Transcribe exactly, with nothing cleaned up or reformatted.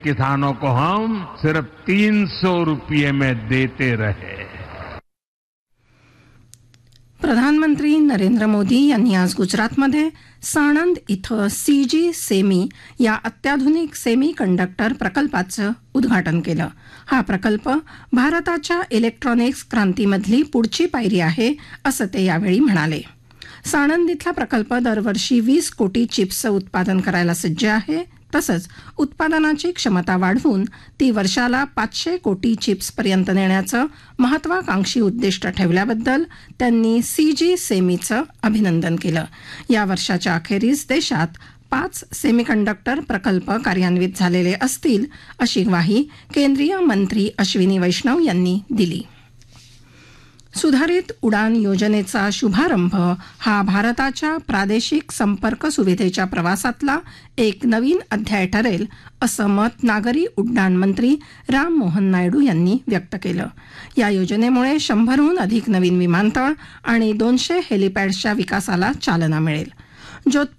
किसानों को हम सिर्फ तीन सौ रुपये में देते रहे। प्रधानमंत्री नरेंद्र मोदी यांनी आज गुजरातमध्ये साणंद इथं सीजी सेमी या अत्याधुनिक सेमी कंडक्टर प्रकल्पाचं उद्घाटन केलं। हा प्रकल्प भारताच्या इलेक्ट्रॉनिक्स क्रांतीमधली पुढची पायरी आहे असं ते यावेळी म्हणाले। साणंद इथला प्रकल्प दरवर्षी वीस कोटी चिप्सचं उत्पादन करायला सज्ज आहे। तसंच उत्पादनाची क्षमता वाढवून ती वर्षाला पाचशे कोटी चिप्सपर्यंत नेण्याचं महत्वाकांक्षी उद्दिष्ट ठेवल्याबद्दल त्यांनी सीजी सेमीचं अभिनंदन केलं। या वर्षाच्या अखेरीस देशात पाच सेमीकंडक्टर प्रकल्प कार्यान्वित झालेले असतील अशी ग्वाही केंद्रीय मंत्री अश्विनी वैष्णव यांनी दिली। सुधारित उडान योजनेचा शुभारंभ हा भारताच्या प्रादेशिक संपर्क सुविधेच्या प्रवासातला एक नवीन अध्याय ठरेल असं मत नागरी उड्डाण मंत्री राम मोहन नायडू यांनी व्यक्त केलं। या योजनेमुळे शंभरहून अधिक नवीन विमानतळ आणि दोनशे हेलिपॅड्सच्या विकासाला चालना मिळेल। जोधपूर